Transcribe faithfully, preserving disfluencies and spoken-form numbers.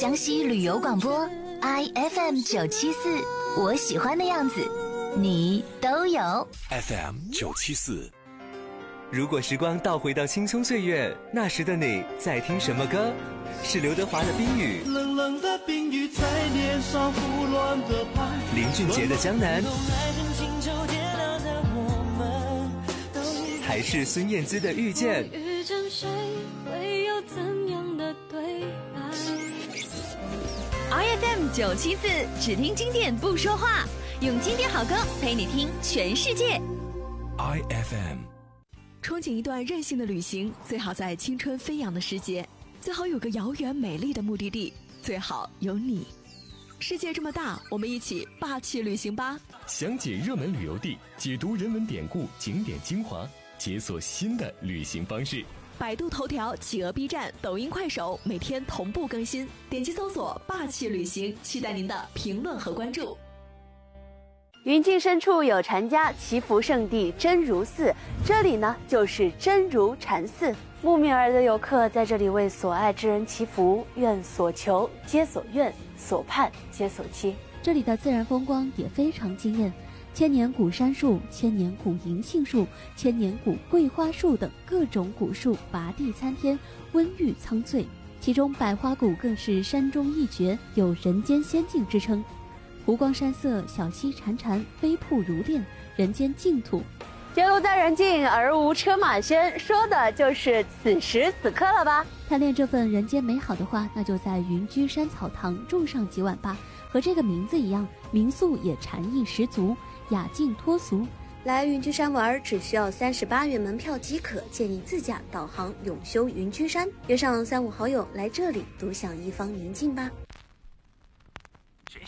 江西旅游广播 I F M 九七四，我喜欢的样子，你都有。 F M 九七四。 如果时光倒回到青葱岁月，那时的你在听什么歌？是刘德华的《冰雨》， 冷冷的冰雨在脸上胡乱的拍， 林俊杰的《江南》，还是孙燕姿的《遇见》？ 遇见谁会有怎样的对白？ I F M 九七四，只听经典不说话，用经典好歌陪你听全世界。 I F M。 憧憬一段任性的旅行，最好在青春飞扬的时节，最好有个遥远美丽的目的地，最好有你。世界这么大，我们一起霸气旅行吧！ 详解热门旅游地，解读人文典故、景点精华，解锁新的旅行方式。 百度头条、企鹅 B 站、抖音、快手每天同步更新，点击搜索“霸气旅行”，期待您的评论和关注。 云境深处有禅家，祈福圣地真如寺，这里呢就是真如禅寺。慕名而来的游客在这里为所爱之人祈福，愿所求皆所愿，所盼皆所期。 这里的自然风光也非常惊艳，千年古杉树、千年古银杏树、千年古桂花树等各种古树拔地参天，温郁苍翠。其中百花谷更是山中一绝，有人间仙境之称。湖光山色，小溪潺潺，飞瀑如练，人间净土。 结庐在人境，而无车马喧，说的就是此时此刻了吧？ 贪恋这份人间美好的话，那就在云居山草堂住上几晚吧。和这个名字一样，民宿也禅意十足，雅静脱俗。 来云居山玩只需要三十八元门票即可，建议自驾导航永修云居山，约上三五好友来这里独享一方宁静吧。